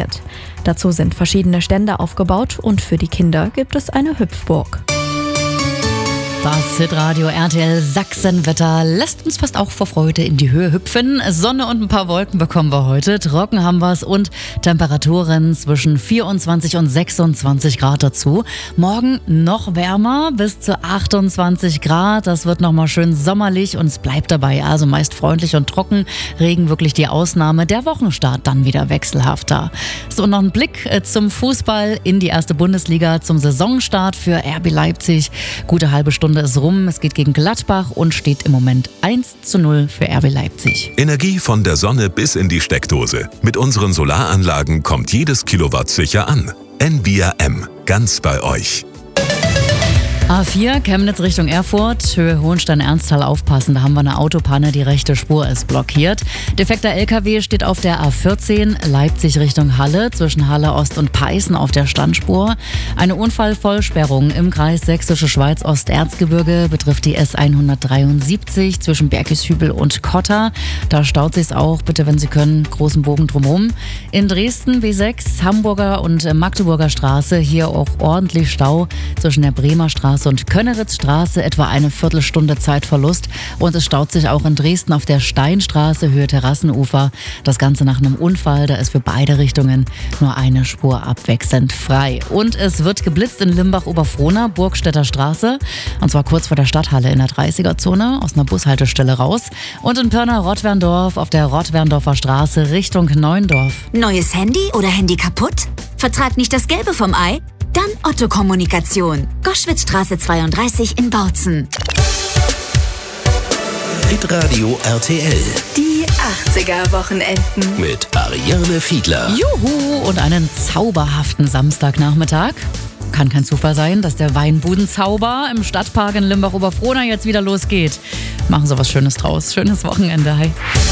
organisiert. Dazu sind verschiedene Stände aufgebaut und für die Kinder gibt es eine Hüpfburg. Das Hitradio RTL Sachsenwetter lässt uns fast auch vor Freude in die Höhe hüpfen. Sonne und ein paar Wolken bekommen wir heute. Trocken haben wir es und Temperaturen zwischen 24 und 26 Grad dazu. Morgen noch wärmer, bis zu 28 Grad. Das wird nochmal schön sommerlich und es bleibt dabei. Also meist freundlich und trocken. Regen wirklich die Ausnahme. Der Wochenstart dann wieder wechselhafter. So, noch ein Blick zum Fußball in die erste Bundesliga zum Saisonstart für RB Leipzig. Gute halbe Stunde ist rum. Es geht gegen Gladbach und steht im Moment 1:0 für RB Leipzig. Energie von der Sonne bis in die Steckdose. Mit unseren Solaranlagen kommt jedes Kilowatt sicher an. Envia M. Ganz bei euch. A4, Chemnitz Richtung Erfurt, Höhe Hohenstein-Ernsthal aufpassen, da haben wir eine Autopanne, die rechte Spur ist blockiert. Defekter LKW steht auf der A14, Leipzig Richtung Halle, zwischen Halle Ost und Peißen auf der Standspur. Eine Unfallvollsperrung im Kreis Sächsische Schweiz Osterzgebirge betrifft die S173 zwischen Bergishübel und Kotter. Da staut sich's auch, bitte wenn Sie können, großen Bogen drumherum. In Dresden B6, Hamburger und Magdeburger Straße, hier auch ordentlich Stau zwischen der Bremer Straße und Könneritzstraße, etwa eine Viertelstunde Zeitverlust. Und es staut sich auch in Dresden auf der Steinstraße, Höhe Terrassenufer. Das Ganze nach einem Unfall, da ist für beide Richtungen nur eine Spur abwechselnd frei. Und es wird geblitzt in Limbach-Oberfrohna, Burgstädter Straße. Und zwar kurz vor der Stadthalle in der 30er-Zone, aus einer Bushaltestelle raus. Und in Pirna-Rottwerndorf auf der Rottwerndorfer Straße Richtung Neuendorf. Neues Handy oder Handy kaputt? Vertrag nicht das Gelbe vom Ei? Dann Otto Kommunikation. Goschwitzstraße 32 in Bautzen. Hitradio RTL. Die 80er-Wochenenden. Mit Ariane Fiedler. Juhu! Und einen zauberhaften Samstagnachmittag. Kann kein Zufall sein, dass der Weinbudenzauber im Stadtpark in Limbach-Oberfrohna jetzt wieder losgeht. Machen Sie was Schönes draus. Schönes Wochenende. Hi.